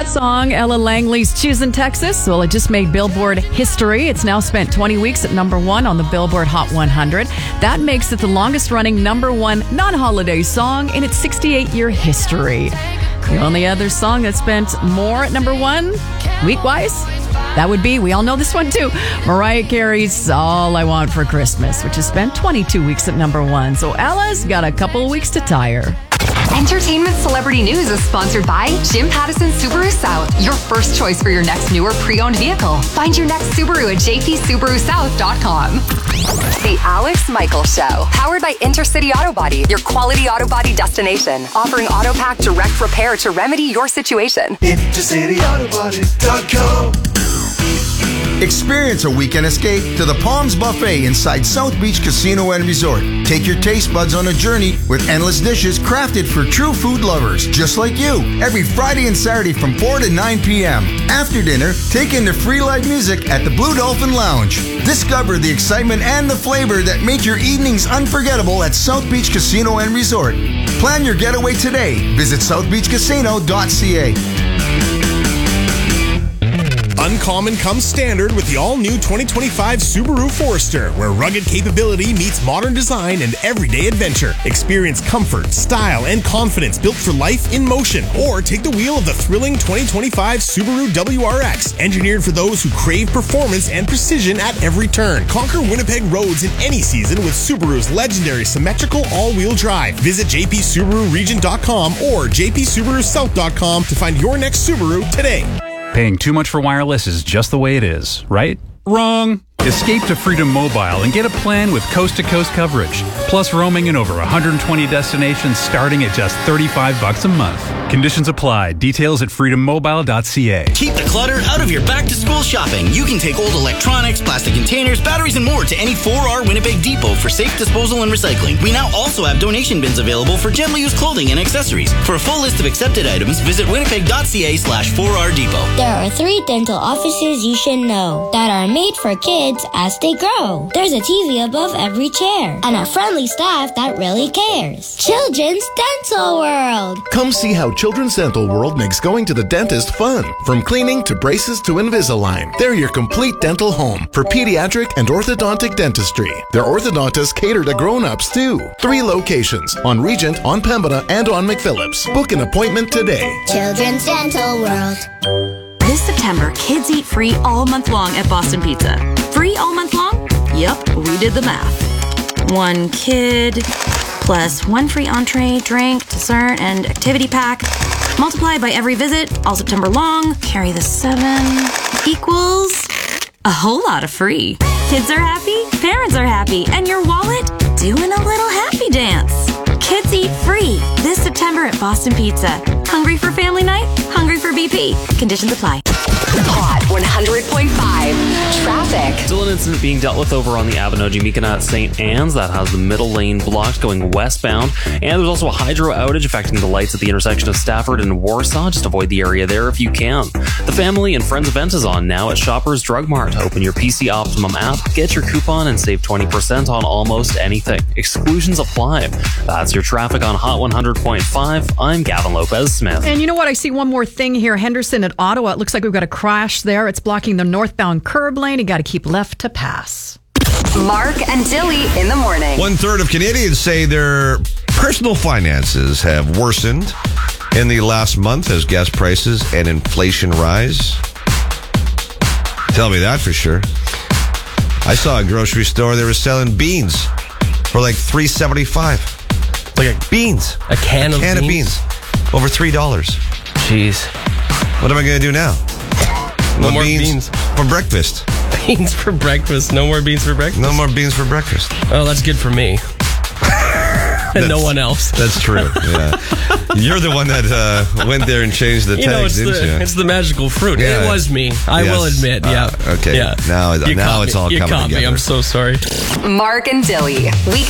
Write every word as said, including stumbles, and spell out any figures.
that song, Ella Langley's Choosing Texas. Well, it just made Billboard history. It's now spent twenty weeks at number one on the Billboard Hot one hundred. That makes it the longest running number one non-holiday song in its sixty-eight year history. The only other song that spent more at number one, week-wise, that would be, we all know this one too, Mariah Carey's All I Want for Christmas, which has spent twenty-two weeks at number one. So Ella's got a couple weeks to tire. Entertainment Celebrity News is sponsored by Jim Pattison Subaru South, your first choice for your next new or pre-owned vehicle. Find your next Subaru at j p subaru south dot com. The Alex Michaels Show, powered by Intercity Auto Body, your quality auto body destination, offering AutoPack direct repair to remedy your situation. intercity auto body dot com. Experience a weekend escape to the Palms Buffet inside South Beach Casino and Resort. Take your taste buds on a journey with endless dishes crafted for true food lovers just like you. Every Friday and Saturday from four to nine p.m. After dinner, take in the free live music at the Blue Dolphin Lounge. Discover the excitement and the flavor that make your evenings unforgettable at South Beach Casino and Resort. Plan your getaway today. Visit south beach casino dot c a. Uncommon comes standard with the all-new twenty twenty-five Subaru Forester, where rugged capability meets modern design and everyday adventure. Experience comfort, style, and confidence built for life in motion. Or take the wheel of the thrilling twenty twenty-five Subaru W R X, engineered for those who crave performance and precision at every turn. Conquer Winnipeg roads in any season with Subaru's legendary symmetrical all-wheel drive. Visit j p subaru region dot com or j p subaru south dot com to find your next Subaru today. Paying too much for wireless is just the way it is, right? Wrong! Escape to Freedom Mobile and get a plan with coast-to-coast coverage, plus roaming in over one hundred twenty destinations starting at just thirty-five bucks a month. Conditions apply. Details at freedom mobile dot c a. Keep the clutter out of your back-to-school shopping. You can take old electronics, plastic containers, batteries, and more to any four R Winnipeg Depot for safe disposal and recycling. We now also have donation bins available for gently used clothing and accessories. For a full list of accepted items, visit winnipeg dot c a slash four R Depot. There are three dental offices you should know that are made for kids as they grow. There's a T V above every chair and a friendly staff that really cares. Children's Dental World. Come see how Children's Dental World makes going to the dentist fun. From cleaning to braces to Invisalign, they're your complete dental home for pediatric and orthodontic dentistry. Their orthodontists cater to grown-ups too. Three locations, on Regent, on Pembina, and on McPhillips. Book an appointment today. Children's Dental World. This September, kids eat free all month long at Boston Pizza. Free all month long? Yep, we did the math. One kid plus one free entree, drink, dessert, and activity pack. Multiply by every visit, all September long. Carry the seven equals a whole lot of free. Kids are happy, parents are happy, and your wallet doing a little happy dance. Kids eat free this September at Boston Pizza. Hungry for family night? Hungry for B P. Conditions apply. Hot one hundred point five. Traffic. Still an incident being dealt with over on the Avenoji-Mikana at Saint Anne's. That has the middle lane blocked going westbound. And there's also a hydro outage affecting the lights at the intersection of Stafford and Warsaw. Just avoid the area there if you can. The Family and Friends event is on now at Shoppers Drug Mart. Open your P C Optimum app, get your coupon, and save twenty percent on almost anything. Exclusions apply. That's your traffic on Hot one hundred point five. I'm Gavin Lopez-Smith. And you know what? I see one more thing here. Henderson at Ottawa. It looks like we've got a crash there. It's blocking the northbound curb lane. You got to keep left to pass. Mark and Dilly in the morning. One third of Canadians say their personal finances have worsened in the last month as gas prices and inflation rise. Tell me that for sure. I saw a grocery store, they were selling beans for like three seventy-five. Like a, beans. A can of can beans? of beans. Over three dollars. Jeez. What am I going to do now? No, no more beans, beans for breakfast. Beans for breakfast. No more beans for breakfast. No more beans for breakfast. Oh, that's good for me. And no one else. That's true. Yeah, you're the one that uh, went there and changed the you tags, know, it's didn't the, you? It's the magical fruit. Yeah. It was me. I yes. will admit. Yeah. Uh, okay. Yeah. Now, you now it's me. all you coming caught together. Me. I'm so sorry. Mark and Dilly. We